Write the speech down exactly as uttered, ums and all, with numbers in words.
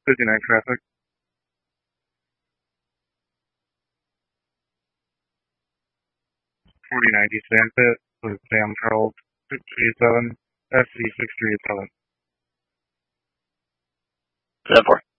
fifty-nine traffic. forty ninety Sandpit with Sam Charles six three eight seven, S C six three eight seven. seven four.